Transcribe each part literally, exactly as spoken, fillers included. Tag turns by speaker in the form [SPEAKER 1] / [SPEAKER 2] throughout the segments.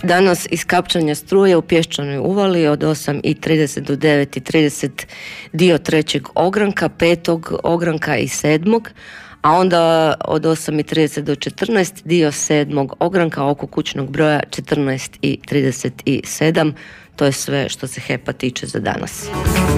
[SPEAKER 1] Danas iskapčanje struje u Pješčanoj uvali od osam i trideset do devet i trideset dio trećeg ogranka, petog ogranka i sedmog, a onda od osam i trideset do četrnaest dio sedmog ogranka oko kućnog broja četrnaest i trideset sedam. To je sve što se H E P-a tiče za danas.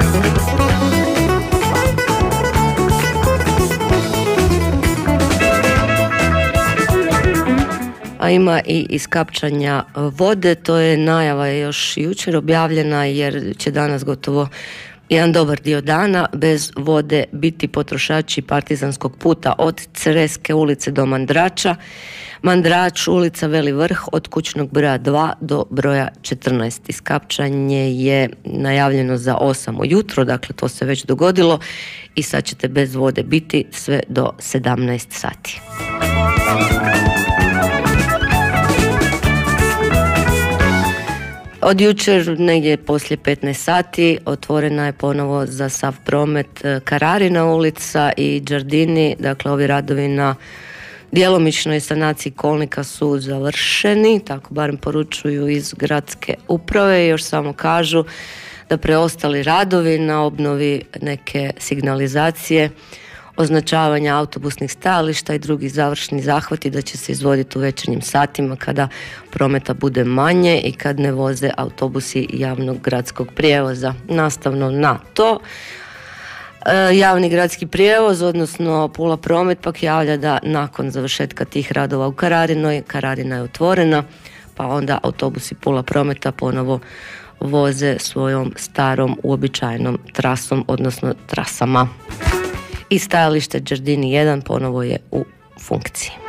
[SPEAKER 1] A ima i iskapčanja vode, to je najava je još jučer objavljena jer će danas gotovo jedan dobar dio dana bez vode biti potrošači Partizanskog puta od Creske ulice do Mandrača, Mandrač ulica Veli Vrh od kućnog broja dva do broja četrnaest. Iskapčanje je najavljeno za osam ujutro, dakle to se već dogodilo i sad ćete bez vode biti sve do sedamnaest sati. Od jučer, negdje poslije petnaest sati, otvorena je ponovo za sav promet Kararina ulica i Đardini, dakle ovi radovi na djelomičnoj sanaciji kolnika su završeni, tako barem poručuju iz gradske uprave, još samo kažu da preostali radovi na obnovi neke signalizacije, označavanja autobusnih stajališta i drugi završni zahvati da će se izvoditi u večernjim satima kada prometa bude manje i kad ne voze autobusi javnog gradskog prijevoza. Nastavno na to, javni gradski prijevoz, odnosno Pula Promet, pak javlja da nakon završetka tih radova u Kararinoj, Kararina je otvorena, pa onda autobusi Pula Prometa ponovo voze svojom starom uobičajenom trasom, odnosno trasama. I stajalište Đardini jedan ponovo je u funkciji.